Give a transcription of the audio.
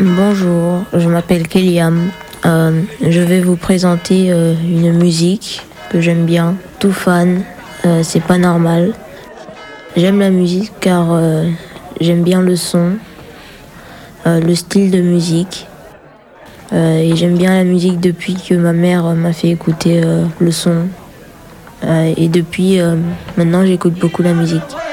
Bonjour, je m'appelle Kéliam. Je vais vous présenter une musique que j'aime bien. Tout fan, c'est pas normal. J'aime la musique car j'aime bien le son, le style de musique. Et j'aime bien la musique depuis que ma mère m'a fait écouter le son. Et depuis, maintenant j'écoute beaucoup la musique.